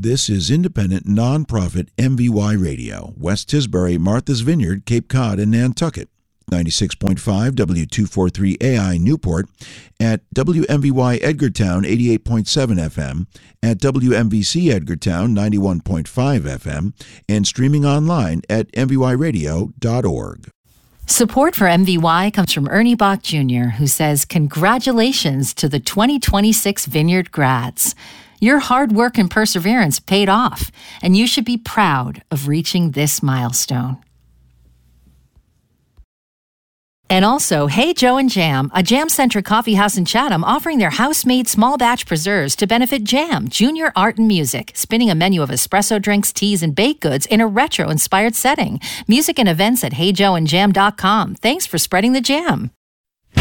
This is independent, nonprofit MVY Radio, West Tisbury, Martha's Vineyard, Cape Cod, and Nantucket. 96.5 W243AI Newport, at WMVY Edgartown 88.7 FM, at WMVC Edgartown 91.5 FM, and streaming online at mvyradio.org. Support for MVY comes from Ernie Bach Jr., who says, congratulations to the 2026 Vineyard grads. Your hard work and perseverance paid off, and you should be proud of reaching this milestone. And also, Hey Joe and Jam, a jam-centric coffee house in Chatham offering their house-made small batch preserves to benefit Jam, junior art and music, spinning a menu of espresso drinks, teas, and baked goods in a retro-inspired setting. Music and events at heyjoeandjam.com. Thanks for spreading the jam.